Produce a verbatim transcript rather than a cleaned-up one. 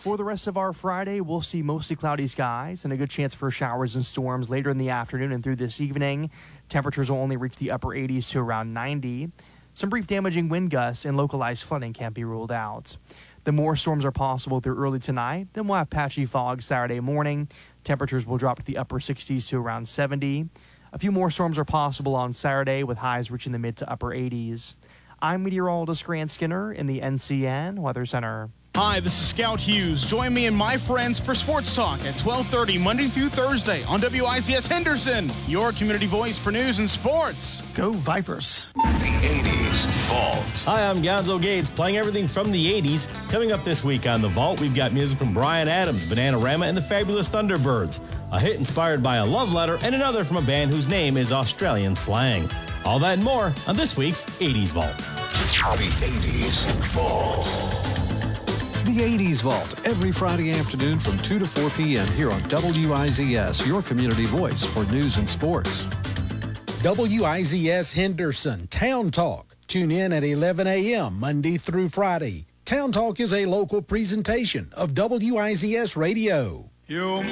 For the rest of our Friday, we'll see mostly cloudy skies and a good chance for showers and storms later in the afternoon and through this evening. Temperatures will only reach the upper eighties to around ninety. Some brief damaging wind gusts and localized flooding can't be ruled out. The more storms are possible through early tonight, then we'll have patchy fog Saturday morning. Temperatures will drop to the upper sixties to around seventy. A few more storms are possible on Saturday with highs reaching the mid to upper eighties. I'm meteorologist Grant Skinner in the N C N Weather Center. Hi, this is Scout Hughes. Join me and my friends for Sports Talk at twelve thirty Monday through Thursday on W I Z S Henderson, your community voice for news and sports. Go Vipers. The eighties Vault. Hi, I'm Gonzo Gates, playing everything from the eighties. Coming up this week on The Vault, we've got music from Bryan Adams, Bananarama, and the Fabulous Thunderbirds, a hit inspired by a love letter, and another from a band whose name is Australian slang. All that and more on this week's eighties Vault. The eighties Vault. The eighties Vault, every Friday afternoon from two to four p.m. here on W I Z S, your community voice for news and sports. W I Z S Henderson, Town Talk. Tune in at eleven a.m. Monday through Friday. Town Talk is a local presentation of W I Z S Radio. You